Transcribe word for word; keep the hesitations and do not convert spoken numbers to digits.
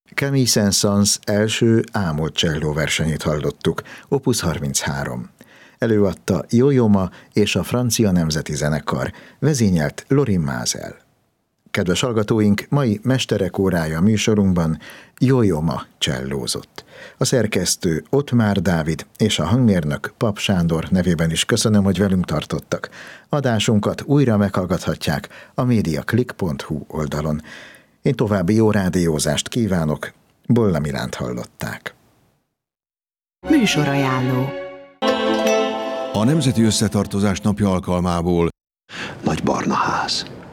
Camille Saint-Saëns első ámult cselló versenyét hallottuk, opus harminchárom. Előadta Yo-Yo Ma és a Francia Nemzeti Zenekar, vezényelt Lorin Maazel. Kedves hallgatóink, mai Mesterek órája műsorunkban Yo-Yo Ma csellózott. A szerkesztő Ottmár Dávid és a hangmérnök Pap Sándor nevében is köszönöm, hogy velünk tartottak. Adásunkat újra meghallgathatják a mediaclick pont hu oldalon. Én további jó rádiózást kívánok, Bolla Milánt hallották. Műsorajánló. A Nemzeti Összetartozás napja alkalmából Nagy Barna Ház.